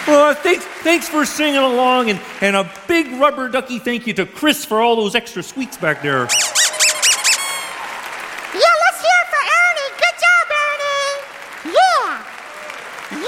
Thanks for singing along, and a big rubber ducky thank you to Chris for all those extra sweets back there.